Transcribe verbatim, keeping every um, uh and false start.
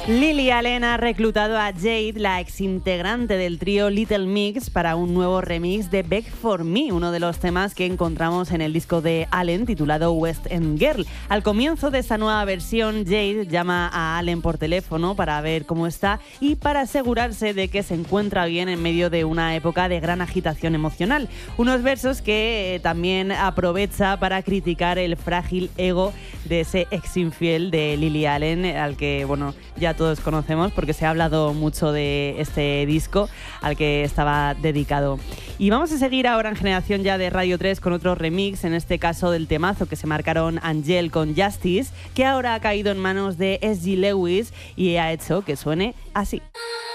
Lily Allen ha reclutado a Jade, la exintegrante del trío Little Mix, para un nuevo remix de Beg for Me, uno de los temas que encontramos en el disco de Allen titulado West End Girl. Al comienzo de esta nueva versión, Jade llama a Allen por teléfono para ver cómo está y para asegurarse de que se encuentra bien en medio de una época de gran agitación emocional. Unos versos que eh, también aprovecha para criticar el frágil ego de ese ex infiel de Lily Allen, al que, bueno, ya todos conocemos porque se ha hablado mucho de este disco al que estaba dedicado. Y vamos a seguir ahora en Generación Ya de Radio tres con otro remix, en este caso del temazo que se marcaron Angel con Justice, que ahora ha caído en manos de S G Lewis y ha hecho que suene así.